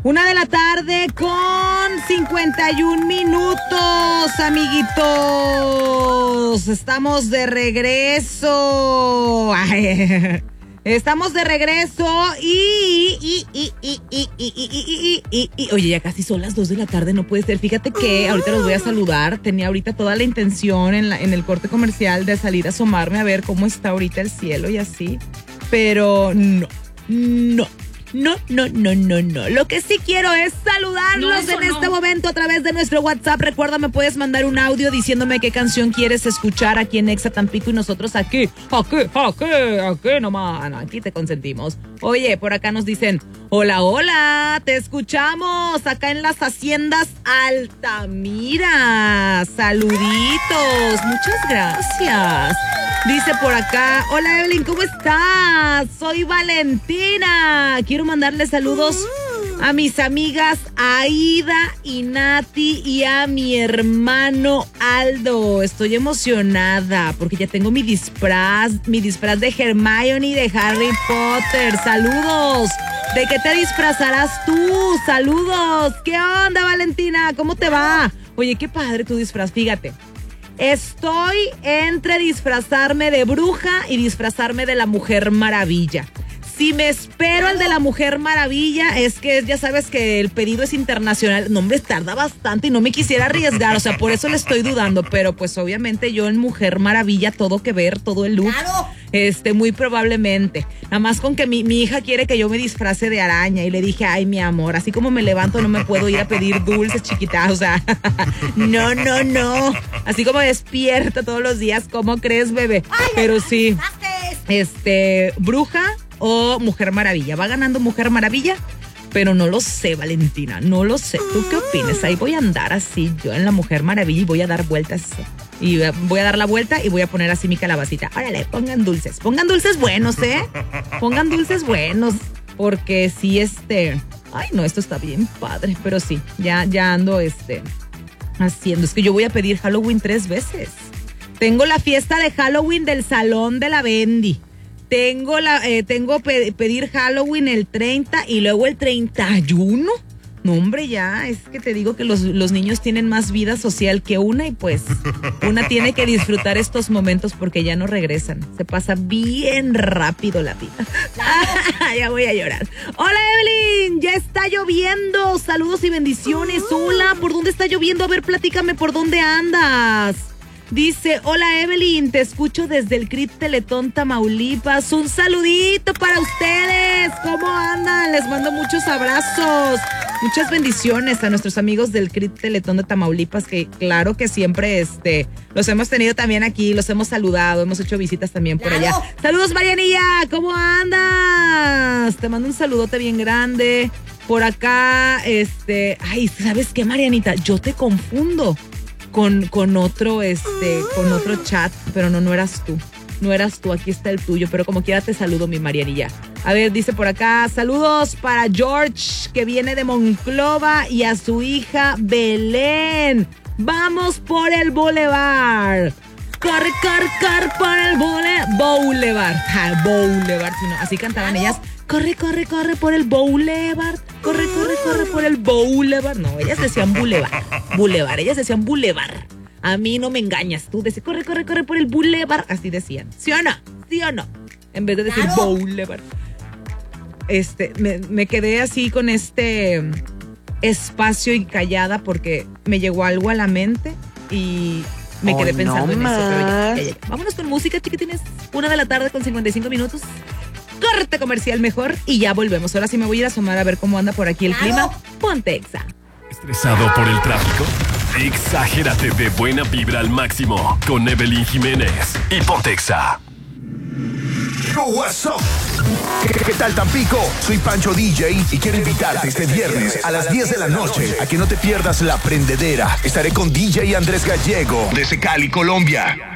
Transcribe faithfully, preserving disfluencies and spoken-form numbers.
Una de la tarde con cincuenta y un minutos, amiguitos. Estamos de regreso. Ay, estamos de regreso y, y, y, y, y, y, y, y, y, y, oye, ya casi son las dos de la tarde, no puede ser. Fíjate que ahorita los voy a saludar. Tenía ahorita toda la intención en, la, en el corte comercial de salir a asomarme a ver cómo está ahorita el cielo y así. Pero no, no. No, no, no, no, no. Lo que sí quiero es saludarlos no, en no. este momento a través de nuestro WhatsApp. Recuerda, me puedes mandar un audio diciéndome qué canción quieres escuchar aquí en Exa Tampico y nosotros aquí, aquí, aquí, aquí nomás. No, aquí te consentimos. Oye, por acá nos dicen, hola, hola, te escuchamos acá en las haciendas Altamira. Saluditos, muchas gracias. Dice por acá, hola Evelyn, ¿cómo estás? Soy Valentina. Quiero mandarle saludos a mis amigas Aida y Nati y a mi hermano Aldo. Estoy emocionada porque ya tengo mi disfraz, mi disfraz de Hermione y de Harry Potter. Saludos. ¿De qué te disfrazarás tú? Saludos. ¿Qué onda, Valentina? ¿Cómo te va? Oye, qué padre tu disfraz, fíjate. Estoy entre disfrazarme de bruja y disfrazarme de la Mujer Maravilla. Si me espero el de la Mujer Maravilla, es que ya sabes que el pedido es internacional. No, hombre, tarda bastante y no me quisiera arriesgar. O sea, por eso le estoy dudando. Pero pues obviamente yo en Mujer Maravilla, todo que ver, todo el look. ¡Claro! Este, muy probablemente. Nada más con que mi, mi hija quiere que yo me disfrace de araña. Y le dije, ay, mi amor, así como me levanto no me puedo ir a pedir dulces, chiquita. O sea, no, no, no. Así como despierta todos los días, ¿cómo crees, bebé? Ay, pero sí, este, bruja o Mujer Maravilla. Va ganando Mujer Maravilla, pero no lo sé, Valentina, no lo sé. ¿Tú qué opinas? Ahí voy a andar así, yo en la Mujer Maravilla y voy a dar vueltas. Y voy a dar la vuelta y voy a poner así mi calabacita. Órale, pongan dulces. Pongan dulces buenos, ¿eh? Pongan dulces buenos. Porque sí, este... Ay, no, esto está bien padre. Pero sí, ya, ya ando, este... haciendo. Es que yo voy a pedir Halloween tres veces. Tengo la fiesta de Halloween del Salón de la Bendy. Tengo la, eh, tengo pe- pedir Halloween el treinta y luego el treinta y uno. No, hombre, ya, es que te digo que los, los niños tienen más vida social que una y pues una tiene que disfrutar estos momentos porque ya no regresan. Se pasa bien rápido la vida. Ya voy a llorar. Hola, Evelyn, ya está lloviendo. Saludos y bendiciones. Hola, ¿por dónde está lloviendo? A ver, platícame por dónde andas. Dice, hola Evelyn, te escucho desde el C R I T Teletón Tamaulipas. Un saludito para ustedes. ¿Cómo andan? Les mando muchos abrazos. Muchas bendiciones a nuestros amigos del C R I T Teletón de Tamaulipas, que claro que siempre este, los hemos tenido también aquí, los hemos saludado, hemos hecho visitas también por allá. Saludos, Marianilla, ¿cómo andas? Te mando un saludote bien grande. Por acá, este, ay, ¿sabes qué, Marianita? Yo te confundo. Con, con otro, este, con otro chat, pero no, no eras tú. No eras tú, aquí está el tuyo, pero como quiera te saludo, mi Marianilla. A ver, dice por acá, saludos para George, que viene de Monclova, y a su hija Belén. Vamos por el Boulevard. Corre, corre, corre por el boule, Boulevard. Ah, Boulevard, sino, así cantaban ellas. Corre, corre, corre por el Boulevard. Corre, corre, corre por el Boulevard. No, ellas decían Boulevard. Boulevard, ellas decían Boulevard. A mí no me engañas. Tú decías, corre, corre, corre por el Boulevard. Así decían. ¿Sí o no? ¿Sí o no? En vez de decir claro. Boulevard. Este, me, me quedé así con este espacio y callada porque me llegó algo a la mente y me quedé oh, pensando no en más. Eso. Pero ya, ya, ya. Vámonos con música, chiquitines. Una de la tarde con cincuenta y cinco minutos. Corte comercial mejor y ya volvemos. Ahora sí me voy a ir a asomar a ver cómo anda por aquí el claro. clima. Ponte Exa. ¿Estresado por el tráfico? Exagérate de buena vibra al máximo con Evelyn Jiménez y Ponte Exa. What's up? ¿Qué tal, Tampico? Soy Pancho D J y quiero invitarte este viernes a las diez de la noche a que no te pierdas La Prendedera. Estaré con D J Andrés Gallego desde Cali, Colombia.